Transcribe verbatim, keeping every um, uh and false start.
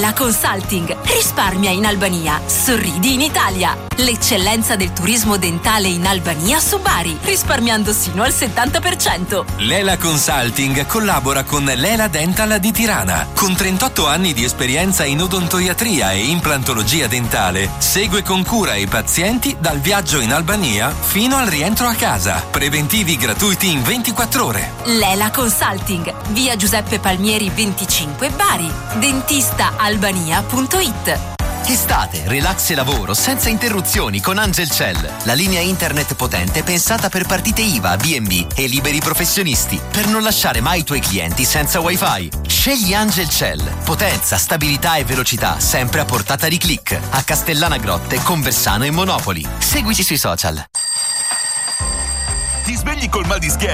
La Consulting. Risparmia in Albania, sorridi in Italia. L'eccellenza del turismo dentale in Albania su Bari, risparmiando sino al settanta per cento. Lela Consulting collabora con Lela Dental di Tirana. Con trentotto anni di esperienza in odontoiatria e implantologia dentale, segue con cura i pazienti dal viaggio in Albania fino al rientro a casa. Preventivi gratuiti in ventiquattro ore. Lela Consulting, via Giuseppe Palmieri venticinque Bari. dentista albania punto it. Estate, relax e lavoro senza interruzioni con Angelcell, la linea internet potente pensata per partite I V A, B and B e liberi professionisti, per non lasciare mai i tuoi clienti senza wifi. Scegli Angelcell, potenza, stabilità e velocità sempre a portata di click, a Castellana Grotte, Conversano e Monopoli. Seguici sui social. Ti svegli col mal di schiena?